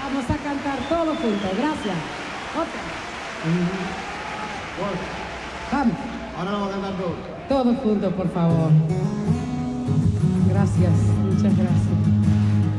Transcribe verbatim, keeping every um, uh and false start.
vamos a cantar todos juntos. Gracias. Okay. Vamos. Ahora lo vamos a cantar todos. Todos juntos, por favor.